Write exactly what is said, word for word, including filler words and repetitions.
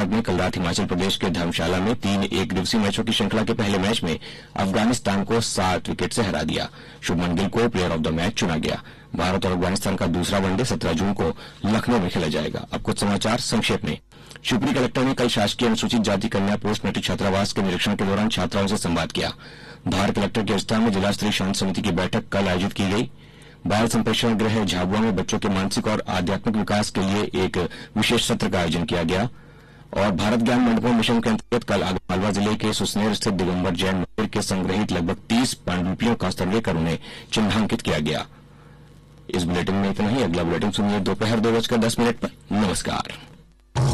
भारत ने कल रात हिमाचल प्रदेश के धर्मशाला में तीन एक दिवसीय मैचों की श्रृंखला के पहले मैच में अफगानिस्तान को सात विकेट से हरा दिया। शुभमन गिल को प्लेयर ऑफ द मैच चुना गया। भारत और अफगानिस्तान का दूसरा वनडे सत्रह जून को लखनऊ में खेला जाएगा। अब कुछ समाचार संक्षेप में। शिवपुरी कलेक्टर ने कल शासकीय अनुसूचित जाति कन्या पोस्ट मैट्रिक छात्रावास के निरीक्षण के दौरान छात्राओं से संवाद किया। धार कलेक्टर की अध्यक्षता में जिला स्तरीय शांति समिति की बैठक कल आयोजित की गई। बाल संप्रेषण गृह झाबुआ में बच्चों के मानसिक और आध्यात्मिक विकास के लिए एक विशेष सत्र का आयोजन किया गया। और भारत ज्ञान मंडपों मिशन के अंतर्गत कल आगरमालवा जिले के सुसनेर स्थित दिगंबर जैन मंदिर के संग्रहित लगभग तीस पांडुलिपियों का सर्वे कर उन्हें चिन्हांकित किया गया। इस बुलेटिन में इतना ही। अगला बुलेटिन सुनिए दोपहर दो बजकर दस मिनट पर। नमस्कार।